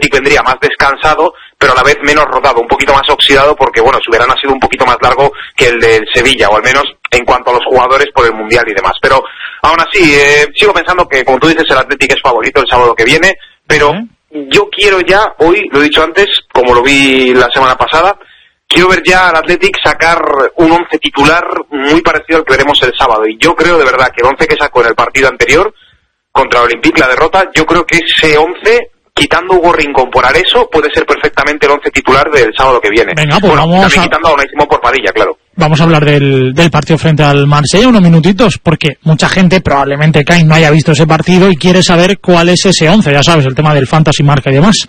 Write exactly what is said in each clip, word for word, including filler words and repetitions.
Athletic vendría más descansado, pero a la vez menos rodado, un poquito más oxidado, porque bueno, su verano ha sido un poquito más largo que el del Sevilla, o al menos en cuanto a los jugadores por el Mundial y demás. Pero aún así, eh, sigo pensando que, como tú dices, el Athletic es favorito el sábado que viene, pero uh-huh. yo quiero ya, hoy, lo he dicho antes, como lo vi la semana pasada, quiero ver ya al Athletic sacar un once titular muy parecido al que veremos el sábado, y yo creo de verdad que el once que sacó en el partido anterior contra el Olympique, la derrota, yo creo que ese once, quitando Hugo Rincón por Areso, puede ser perfectamente el once titular del sábado que viene. Venga, pues bueno, vamos también a... quitando a Unai Simón por Padilla, claro. Vamos a hablar del, del partido frente al Marsella, unos minutitos, porque mucha gente, probablemente Kai, no haya visto ese partido y quiere saber cuál es ese once, ya sabes, el tema del fantasy marca y demás.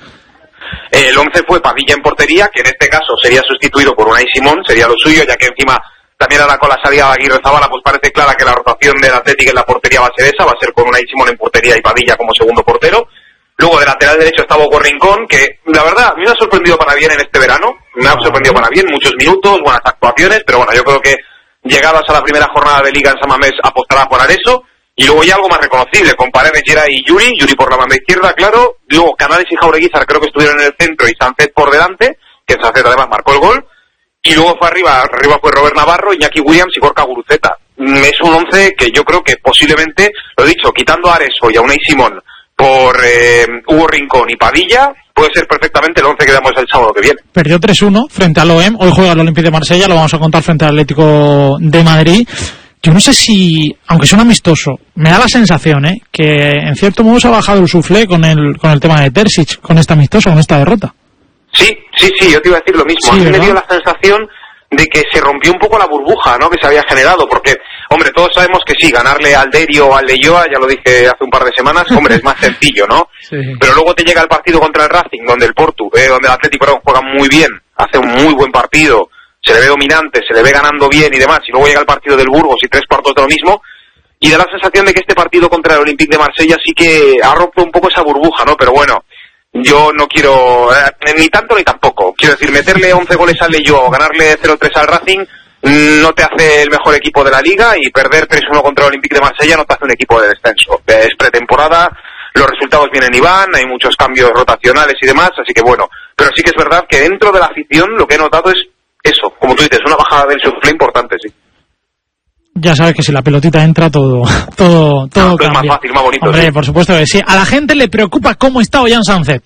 El once fue Padilla en portería, que en este caso sería sustituido por Unai Simón, sería lo suyo, ya que encima también ahora con la salida de Aguirre Zabala, pues parece clara que la rotación del Athletic en la portería va a ser esa, va a ser con Unai Simón en portería y Padilla como segundo portero. Luego de lateral derecho estaba Hugo Rincón, que la verdad a mí me ha sorprendido para bien en este verano, me ha sorprendido para bien, muchos minutos, buenas actuaciones, pero bueno, yo creo que llegados a la primera jornada de Liga en San Mamés apostará por Areso, y luego ya algo más reconocible, con Paredes, Geray y Yuri, Yuri por la banda izquierda, claro, luego Canales y Jaureguizar creo que estuvieron en el centro y Sánchez por delante, que Sánchez además marcó el gol, y luego fue arriba, arriba fue Robert Navarro, Iñaki Williams y Gorka Guruceta. Es un once que yo creo que posiblemente, lo he dicho, quitando a Areso y a Unai Simón por eh, Hugo Rincón y Padilla, puede ser perfectamente el once que damos el sábado que viene. Perdió tres uno frente al O E M, hoy juega el Olympique de Marsella, lo vamos a contar frente al Atlético de Madrid. Yo no sé si, aunque sea un amistoso, me da la sensación, ¿eh?, que en cierto modo se ha bajado el suflé con el con el tema de Terzic, con este amistoso, con esta derrota. Sí, sí, sí, yo te iba a decir lo mismo. Sí, a mí ¿verdad? me dio la sensación de que se rompió un poco la burbuja, ¿no?, que se había generado, porque, hombre, todos sabemos que sí, ganarle al Derio o al Leyoa, ya lo dije hace un par de semanas, hombre, es más sencillo, ¿no? Sí. Pero luego te llega el partido contra el Racing, donde el Portu, eh, donde el Atlético perdón, juega muy bien, hace un muy buen partido, se le ve dominante, se le ve ganando bien y demás, y luego llega el partido del Burgos y tres cuartos de lo mismo, y da la sensación de que este partido contra el Olympique de Marsella sí que ha roto un poco esa burbuja, ¿no? Pero bueno, yo no quiero, eh, ni tanto ni tampoco. Quiero decir, meterle once goles al Leyoa o ganarle cero tres al Racing no te hace el mejor equipo de la Liga, y perder tres uno contra el Olympique de Marsella no te hace un equipo de descenso. Es pretemporada, los resultados vienen y van, hay muchos cambios rotacionales y demás, así que bueno. Pero sí que es verdad que dentro de la afición lo que he notado es eso, como tú dices, una bajada del suflé importante, sí. Ya sabes que si la pelotita entra, todo todo todo no, cambia. Es más fácil, más bonito. Hombre, sí. por supuesto que sí. A la gente le preocupa cómo está Ollán Sánchez.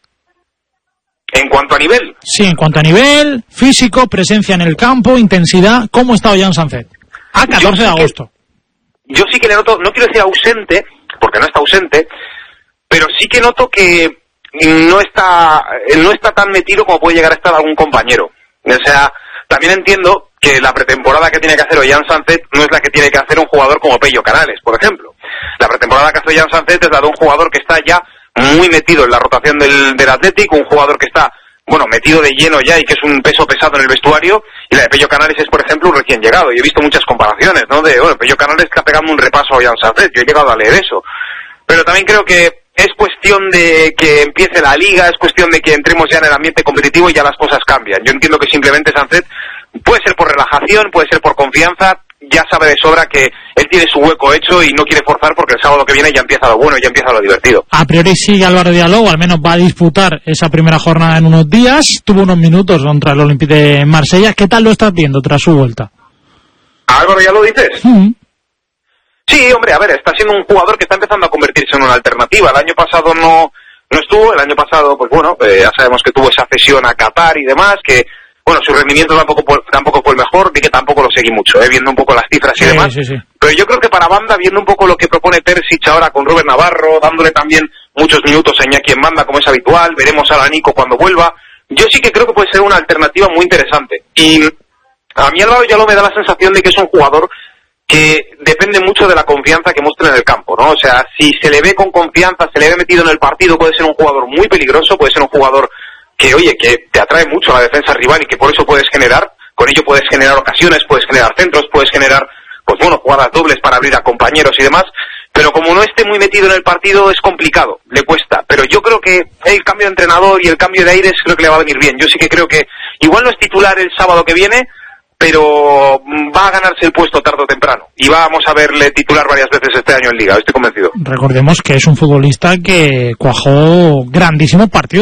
En cuanto a nivel. Sí, en cuanto a nivel, físico, presencia en el campo, intensidad, ¿cómo está Ollán Sánchez? A catorce de agosto. Que, yo sí que le noto, no quiero decir ausente, porque no está ausente, pero sí que noto que no está, no está tan metido como puede llegar a estar algún compañero. O sea, también entiendo que la pretemporada que tiene que hacer Ollán Sánchez no es la que tiene que hacer un jugador como Pello Canales, por ejemplo. La pretemporada que hace Ollán Sánchez es la de un jugador que está ya muy metido en la rotación del, del Atlético, un jugador que está, bueno, metido de lleno ya y que es un peso pesado en el vestuario, y la de Pello Canales es, por ejemplo, un recién llegado. Y he visto muchas comparaciones, ¿no? De, bueno, Pello Canales está pegando un repaso a Ollán Sánchez, yo he llegado a leer eso. Pero también creo que es cuestión de que empiece la Liga, es cuestión de que entremos ya en el ambiente competitivo y ya las cosas cambian. Yo entiendo que simplemente Sánchez puede ser por relajación, puede ser por confianza, ya sabe de sobra que él tiene su hueco hecho y no quiere forzar, porque el sábado que viene ya empieza lo bueno, ya empieza lo divertido. A priori sigue Álvaro Diallo, o al menos va a disputar esa primera jornada en unos días. Tuvo unos minutos contra el Olympique de Marsella. ¿Qué tal lo estás viendo tras su vuelta? ¿A Álvaro ya lo dices? Mm. Sí, hombre, a ver, está siendo un jugador que está empezando a convertirse en una alternativa. El año pasado no, no estuvo, el año pasado, pues bueno, eh, ya sabemos que tuvo esa cesión a Qatar y demás, que bueno, su rendimiento tampoco, tampoco fue el mejor, ni que tampoco lo seguí mucho, eh, viendo un poco las cifras sí, y demás. Sí, sí. Pero yo creo que para banda, viendo un poco lo que propone Terzic ahora con Robert Navarro, dándole también muchos minutos a Iñaki en banda, como es habitual, veremos a Nico cuando vuelva, yo sí que creo que puede ser una alternativa muy interesante. Y a mí Álvaro Diallo me da la sensación de que es un jugador que depende mucho de la confianza que muestre en el campo, ¿no? O sea, si se le ve con confianza, se le ve metido en el partido, puede ser un jugador muy peligroso, puede ser un jugador que, oye, que te atrae mucho a la defensa rival y que por eso puedes generar, con ello puedes generar ocasiones, puedes generar centros, puedes generar, pues bueno, jugadas dobles para abrir a compañeros y demás, pero como no esté muy metido en el partido es complicado, le cuesta, pero yo creo que el cambio de entrenador y el cambio de aires creo que le va a venir bien. Yo sí que creo que igual no es titular el sábado que viene, pero va a ganarse el puesto tarde o temprano y vamos a verle titular varias veces este año en Liga, estoy convencido. Recordemos que es un futbolista que cuajó grandísimos partidos.